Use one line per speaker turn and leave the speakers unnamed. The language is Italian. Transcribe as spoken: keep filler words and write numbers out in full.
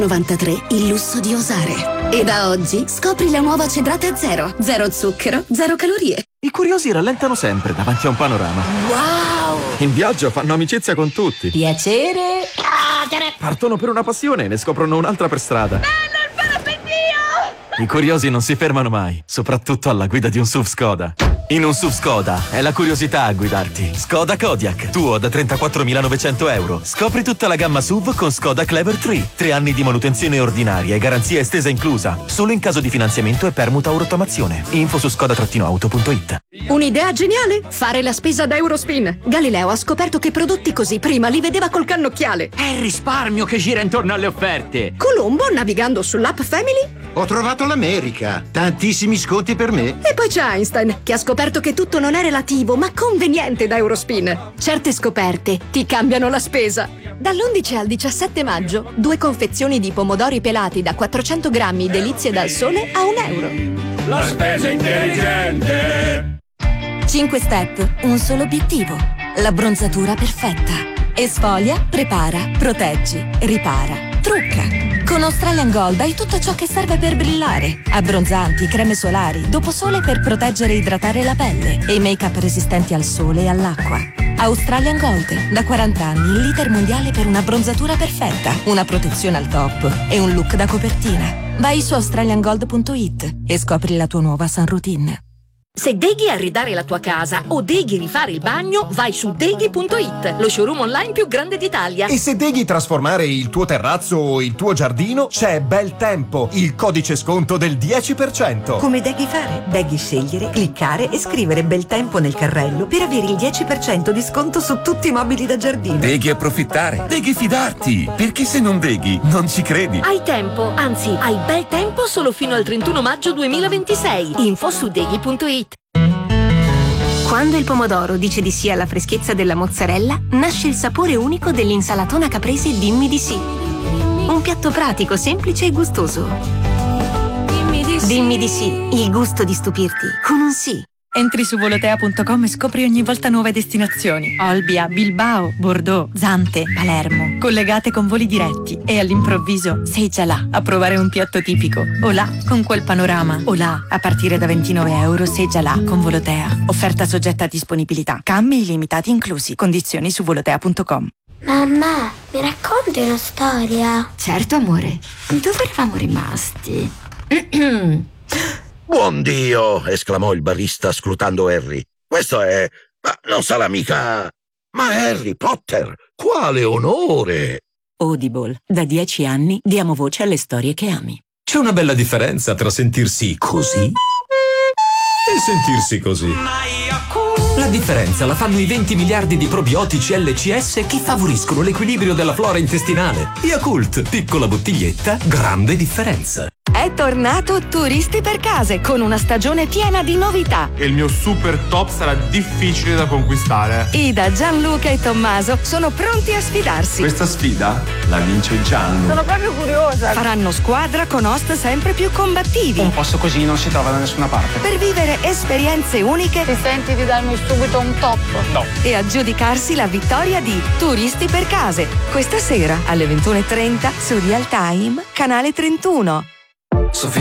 novantatré il lusso di osare. E da oggi scopri la nuova Cedrate Zero. Zero zucchero, zero calorie.
I curiosi rallentano sempre davanti a un panorama.
Wow!
In viaggio fanno amicizia con tutti.
Piacere.
Partono per una passione e ne scoprono un'altra per strada.
Bello il parapendio!
I curiosi non si fermano mai, soprattutto alla guida di un S U V Skoda. In un S U V Skoda è la curiosità a guidarti. Skoda Kodiaq, tuo da trentaquattromilanovecento euro. Scopri tutta la gamma S U V con Skoda Clever tre. Tre anni di manutenzione ordinaria e garanzia estesa inclusa. Solo in caso di finanziamento e permuta o rottamazione. Info su skoda auto punto it.
Un'idea geniale? Fare la spesa da Eurospin. Galileo ha scoperto che prodotti così prima li vedeva col cannocchiale.
È il risparmio che gira intorno alle offerte.
Colombo, navigando sull'app Family,
ho trovato l'America. Tantissimi sconti per me.
e poi c'è Einstein, che ha scoperto che tutto non è relativo, ma conveniente da Eurospin. Certe scoperte ti cambiano la spesa. Dall'undici al diciassette maggio, due confezioni di pomodori pelati da quattrocento grammi delizie dal sole a un euro.
La spesa intelligente.
cinque step, un solo obiettivo. L'abbronzatura perfetta. Esfoglia, prepara, proteggi, ripara, trucca. Con Australian Gold hai tutto ciò che serve per brillare. Abbronzanti, creme solari, doposole per proteggere e idratare la pelle e make-up resistenti al sole e all'acqua. Australian Gold, da quaranta anni il leader mondiale per un'abbronzatura perfetta, una protezione al top e un look da copertina. Vai su australian gold punto it e scopri la tua nuova sun routine.
Se deghi arredare la tua casa o deghi rifare il bagno, vai su deghi punto it, lo showroom online più grande d'Italia.
E se deghi trasformare il tuo terrazzo o il tuo giardino, c'è Bel Tempo, il codice sconto del dieci per cento.
Come deghi fare? Deghi scegliere, cliccare e scrivere Bel Tempo nel carrello per avere il dieci per cento di sconto su tutti i mobili da giardino.
Deghi approfittare, deghi fidarti, perché se non deghi non ci credi.
Hai tempo, anzi hai bel tempo solo fino al trentuno maggio duemilaventisei. Info su deghi punto it.
Quando il pomodoro dice di sì alla freschezza della mozzarella, nasce il sapore unico dell'insalatona caprese Dimmi di sì. Un piatto pratico, semplice e gustoso. Dimmi di sì. Dimmi di sì, il gusto di stupirti con un sì.
Entri su volotea punto com e scopri ogni volta nuove destinazioni. Olbia, Bilbao, Bordeaux, Zante, Palermo. Collegate con voli diretti e all'improvviso sei già là a provare un piatto tipico. O là con quel panorama. O là a partire da ventinove euro sei già là con Volotea. Offerta soggetta a disponibilità. Cambi illimitati inclusi. Condizioni su volotea punto com.
Mamma, mi racconti una storia?
Certo, amore. Dove eravamo rimasti?
Buon Dio! Esclamò il barista scrutando Harry. Questo è... ma non sarà mica... Ma Harry Potter! Quale onore!
Audible. Da dieci anni diamo voce alle storie che ami.
C'è una bella differenza tra sentirsi così e sentirsi così. La differenza la fanno i venti miliardi di probiotici L C S che favoriscono l'equilibrio della flora intestinale. Yakult, piccola bottiglietta, grande differenza.
È tornato Turisti per Case con una stagione piena di novità.
E il mio super top sarà difficile da conquistare.
Ida, Gianluca e Tommaso sono pronti a sfidarsi.
Questa sfida la vince Gianlu.
Sono proprio curiosa. Faranno squadra con host sempre più combattivi.
Un posto così non si trova da nessuna parte.
Per vivere esperienze uniche.
Ti senti di darmi subito un top?
No.
E aggiudicarsi la vittoria di Turisti per Case. Questa sera alle ventuno e trenta su Real Time, canale trentuno.
Sofia.